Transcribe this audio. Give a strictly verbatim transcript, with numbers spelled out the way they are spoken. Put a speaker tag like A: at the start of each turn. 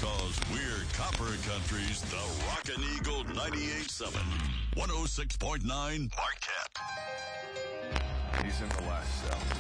A: Cause we're Copper Country's The Rockin' Eagle ninety-eight point seven, one oh six point nine Marquette.
B: He's in the last cell.